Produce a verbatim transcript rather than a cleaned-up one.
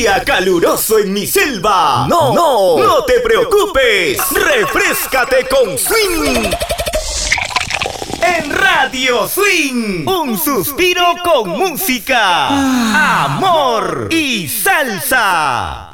día caluroso en mi selva. No, no, no te preocupes. Refréscate con Swing. En Radio Swing, un suspiro con música, amor y salsa.